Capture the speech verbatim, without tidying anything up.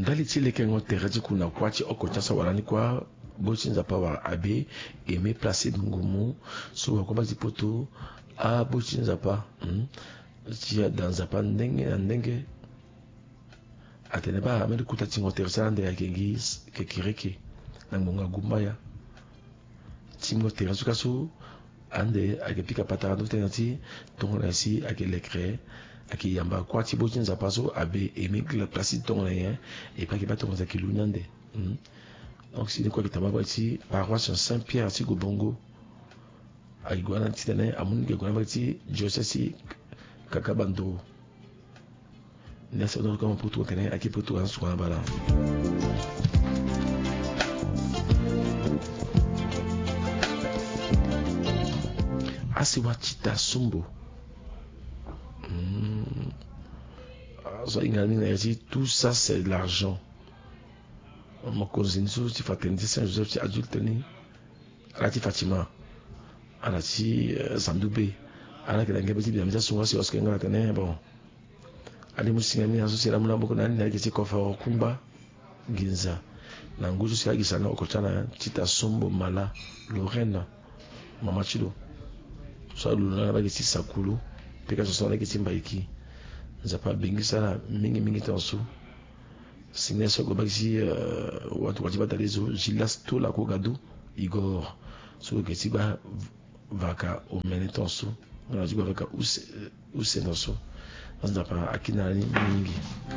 ngali tile kengo terezi kuna kwachi okochasa walani kwa bochi nzapa wa abe eme placé ngumu so wakomba zipoto a bochi nzapa hmm? Chia dans zapa ndenge na ndenge atene ba ameli kuta tingo teresa ndenge kengis kekireke na ngonga gumbaya tingo teresa kaso ande akepika patara tenati tongo na si akelekre aki yamba kwachi bochi nzapa so abe eme placé tongo na ye et pas que ba tongo za kilunande hmm? Donc si quoi que tu ici paroisse Saint-Pierre à Gobongo à Iguana Titane à mon Iguana diocèse Kakabando n'est-ce pas comme pour tout tenir à qui pour tout en soin bala asiwa chita sumbo ça il tout ça c'est de l'argent. Mon cousin sous si fraternité Saint-Joseph si adulte ni alati Fatima alati Sandoube ala que la ngebe si bien déjà souvent si osque ngala tene bon ali musingami asocia la mulambo kuna ni aliki kofa okumba ginza na nguzu si agisa na okochana chita sombo mala Lorena mama chilo so luna ba kisi sakulu peka so sona kisi mbaiki nzapa bingisa mingi mingi tansu Signes Gobagisi, watu wajiba dalezo, Gilas Tola Kogadu, Igor, so que si ba vaka o menetonso, on a dit vaka use use noso, on n'a pas akinani mingi.